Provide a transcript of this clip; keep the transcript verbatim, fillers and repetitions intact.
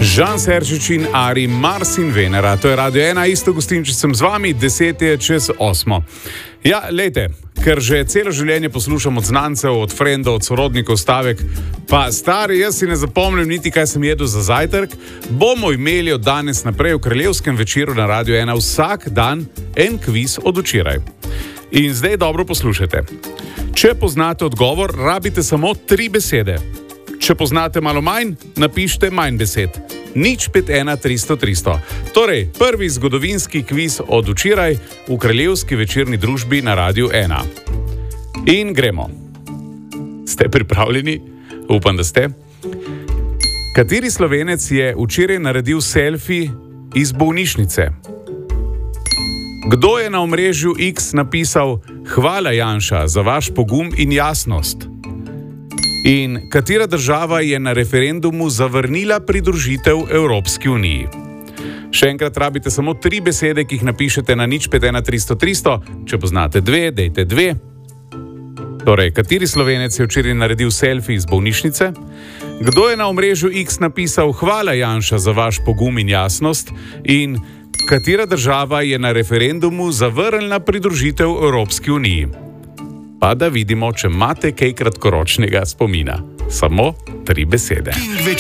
Žan Serčič in Ari, Mars in Venera. To je Radio ena, isto gostinčič sem z vami, deset je čez osmo. Ja, lejte, ker že celo življenje poslušam od znancev, od frendov, od sorodnikov stavek, pa stari, jaz si ne zapomnim niti, kaj sem jedel za zajtrk, bomo imeli od danes naprej v kraljevskem večeru na Radio ena vsak dan en kviz od včeraj. In zdaj dobro poslušajte. Če poznate odgovor, rabite samo tri besede. Če poznate malo manj, napišite manj besed. Nič pet ena tristo tristo. Torej, prvi zgodovinski kviz od včeraj v kraljevski večerni družbi na Radiu ena. In gremo. Ste pripravljeni? Upam, da ste. Kateri Slovenec je včeraj naredil selfie iz bolnišnice? Kdo je na omrežju X napisal "Hvala Janša za vaš pogum in jasnost"? In katera država je na referendumu zavrnila pridružitev Evropski uniji? Še enkrat rabite samo tri besede, ki jih napišete na nič pet ena tristo tristo. Če poznate dve, dejte dve. Torej, kateri Slovenec je včeraj naredil selfie iz bolnišnice? Kdo je na omrežju X napisal "Hvala Janša za vaš pogum in jasnost"? In katera država je na referendumu zavrnila pridružitev Evropski uniji? Pa da vidimo, če imate kaj kratkoročnega spomina. Samo tri besede.